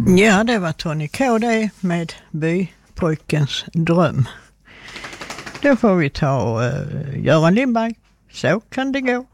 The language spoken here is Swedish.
Ja, det var Tony K. det med Bypojkens dröm. Då får vi ta Göran Lindberg. Så kan det gå.